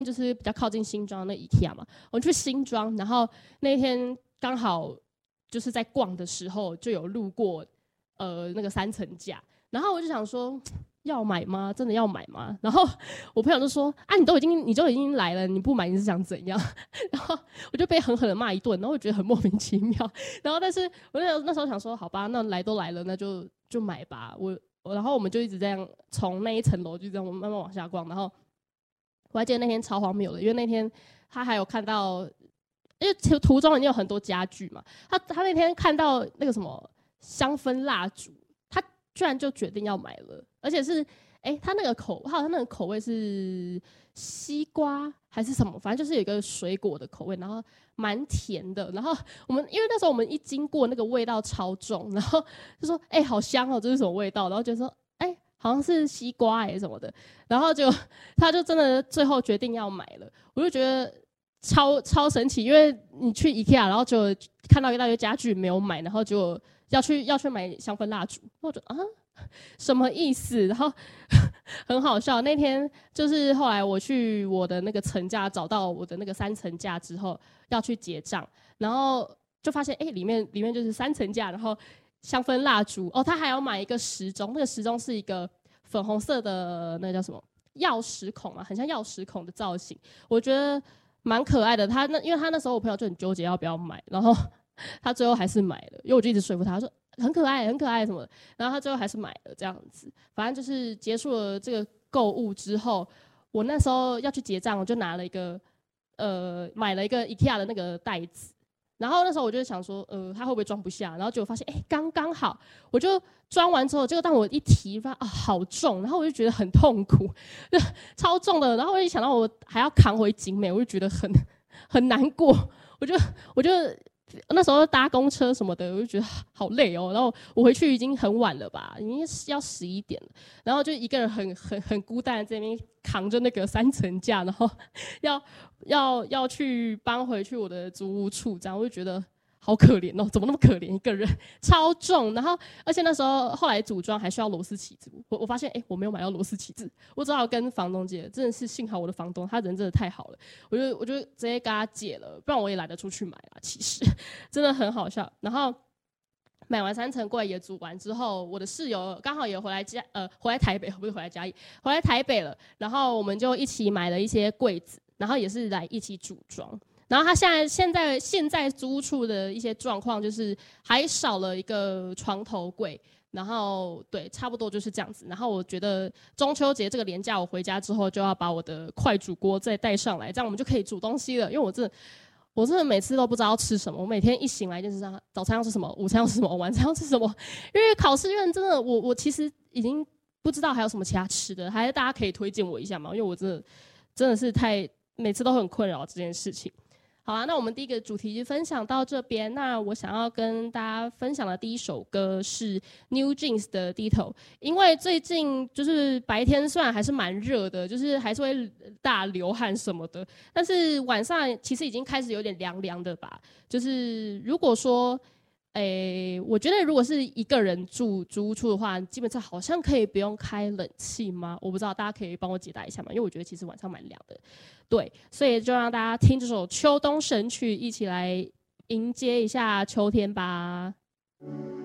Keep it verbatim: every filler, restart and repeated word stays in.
就是比较靠近新庄那 IKEA 嘛，我们去新庄，然后那天刚好就是在逛的时候就有路过呃那个三层架，然后我就想说要买吗？真的要买吗？然后我朋友就说啊，你都已经你就已经来了，你不买你是想怎样？然后我就被狠狠的骂一顿，然后我觉得很莫名其妙。然后但是我那那时候想说，好吧，那来都来了，那就就买吧。我然后我们就一直这样从那一层楼就这样慢慢往下逛，然后我还记得那天超荒谬的，因为那天他还有看到，因为途中已经有很多家具嘛，他他那天看到那个什么香氛蜡烛，他居然就决定要买了，而且是哎、欸，他那个口，他好像那个口味是西瓜还是什么，反正就是有一个水果的口味，然后蛮甜的。然后我们因为那时候我们一经过那个味道超重，然后就说哎、欸，好香哦，这是什么味道？然后就说哎、欸，好像是西瓜哎、欸、什么的，然后就他就真的最后决定要买了，我就觉得超超神奇，因为你去 IKEA， 然后就看到一大堆家具没有买，然后就要去要去买香氛蜡烛，我就啊。什么意思？然后很好笑。那天就是后来我去我的那个层架找到我的那个三层架之后，要去结账，然后就发现哎、欸，里面里面就是三层架，然后香氛蜡烛哦，他还要买一个时钟，那个时钟是一个粉红色的，那个叫什么钥匙孔嘛，很像钥匙孔的造型，我觉得蛮可爱的。他那因为他那时候我朋友就很纠结要不要买，然后他最后还是买了，因为我就一直说服他，他说。很可爱，很可爱什么的，然后他最后还是买了这样子。反正就是结束了这个购物之后，我那时候要去结账，我就拿了一个呃买了一个 IKEA 的那个袋子，然后那时候我就想说，呃，他会不会装不下？然后结果发现，哎、欸，刚刚好，我就装完之后，结果当我一提，发现啊好重，然后我就觉得很痛苦，超重的。然后我一想到我还要扛回景美，我就觉得很很难过，我就我就。那时候搭公车什么的，我就觉得好累哦。然后我回去已经很晚了吧，已经要十一点了。然后就一个人很很很孤单在那边扛着那个三层架，然后要要要去搬回去我的租屋处，这样我就觉得好可怜哦，怎么那么可怜一个人，超重。然后而且那时候后来组装还需要螺丝起子，我我发现哎、欸、我没有买到螺丝起子，我只好跟房东借，真的是幸好我的房东他人真的太好了，我就我就直接跟他借了，不然我也懒得出去买啦。其实真的很好笑。然后买完三层柜也组完之后，我的室友刚好也回来家，呃，回来台北，不是回来嘉义，回来台北了。然后我们就一起买了一些柜子，然后也是来一起组装。然后他现在现在现在租屋处的一些状况就是还少了一个床头柜，然后对，差不多就是这样子。然后我觉得中秋节这个连假我回家之后就要把我的快煮锅再带上来，这样我们就可以煮东西了。因为我真的我真的每次都不知道要吃什么，我每天一醒来就是这样，早餐要吃什么，午餐要吃什么，晚餐要吃什么。因为考试院真的，我我其实已经不知道还有什么其他吃的，还是大家可以推荐我一下嘛？因为我真的真的是太每次都很困扰这件事情。好啊，那我们第一个主题就分享到这边。那我想要跟大家分享的第一首歌是 New Jeans 的 Ditto， 因为最近就是白天虽然还是蛮热的，就是还是会大流汗什么的，但是晚上其实已经开始有点凉凉的吧。就是如果说诶，我觉得如果是一个人住租屋处的话，基本上好像可以不用开冷气吗？我不知道，大家可以帮我解答一下吗？因为我觉得其实晚上蛮凉的。对，所以就让大家听这首秋冬神曲，一起来迎接一下秋天吧。